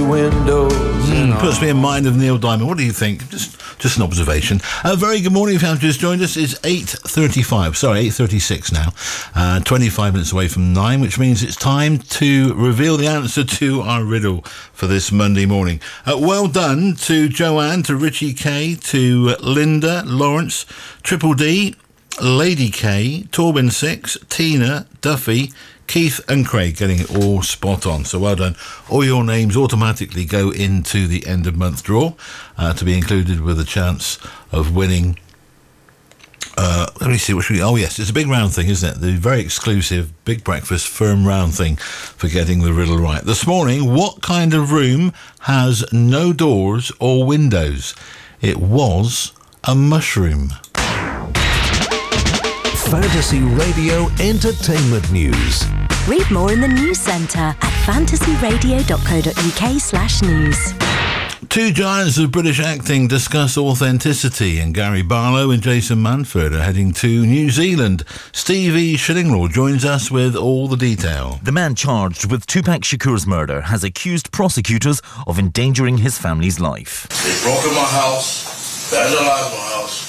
windows. Puts me in mind of Neil Diamond. What do you think? Just an observation. Very good morning if you have just joined us. It's 8:35. Sorry, 8:36 now. 25 minutes away from 9, which means it's time to reveal the answer to our riddle for this Monday morning. Well done to Joanne, to Richie K, to Linda, Lawrence, Triple D, Lady K, Torben 6, Tina, Duffy, Keith and Craig, getting it all spot on. So well done. All your names automatically go into the end of month draw to be included with a chance of winning. Let me see. Oh yes, it's a big round thing, isn't it? The very exclusive Big Breakfast firm round thing for getting the riddle right. This morning, what kind of room has no doors or windows? It was a mushroom. Fantasy Radio Entertainment News. Read more in the News Centre at fantasyradio.co.uk/news. Two giants of British acting discuss authenticity, and Gary Barlow and Jason Manford are heading to New Zealand. Stevie Shillinglaw joins us with all the detail. The man charged with Tupac Shakur's murder has accused prosecutors of endangering his family's life. They broke in my house, vandalized my house,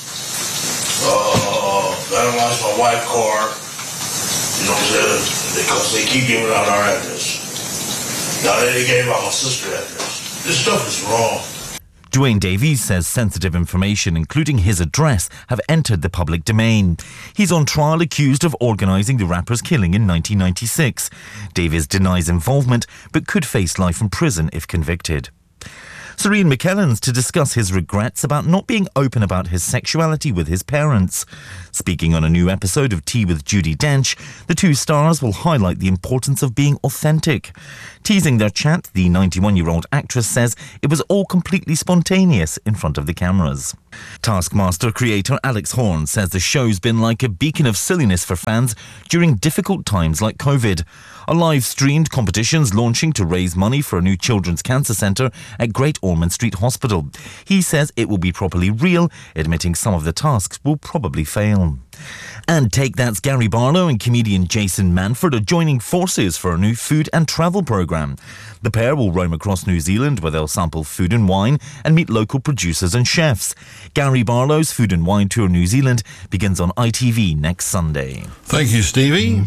vandalized my wife's car, you know what I'm saying, because they keep giving out our address. Now they gave out my sister's address. This stuff is wrong. Dwayne Davies says sensitive information, including his address, have entered the public domain. He's on trial accused of organising the rapper's killing in 1996. Davies denies involvement, but could face life in prison if convicted. Sir Ian McKellen's to discuss his regrets about not being open about his sexuality with his parents. Speaking on a new episode of Tea with Judi Dench, the two stars will highlight the importance of being authentic. Teasing their chat, the 91-year-old actress says it was all completely spontaneous in front of the cameras. Taskmaster creator Alex Horne says the show's been like a beacon of silliness for fans during difficult times like COVID. A live-streamed competition's launching to raise money for a new children's cancer centre at Great Ormond Street Hospital. He says it will be properly real, admitting some of the tasks will probably fail. And Take That's Gary Barlow and comedian Jason Manford are joining forces for a new food and travel programme. The pair will roam across New Zealand where they'll sample food and wine and meet local producers and chefs. Gary Barlow's Food and Wine Tour New Zealand begins on ITV next Sunday. Thank you, Stevie.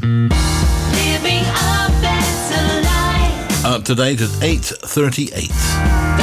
Living a better life. Up to date at 8:38.